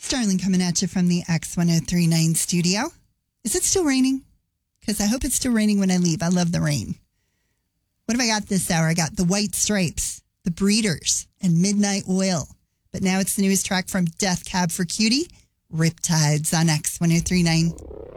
Starling coming at you from the X1039 studio. Is it still raining? Because I hope it's still raining when I leave. I love the rain. What have I got this hour? I got the White Stripes, the Breeders, and Midnight Oil. But now it's the newest track from Death Cab for Cutie, Riptides on X1039.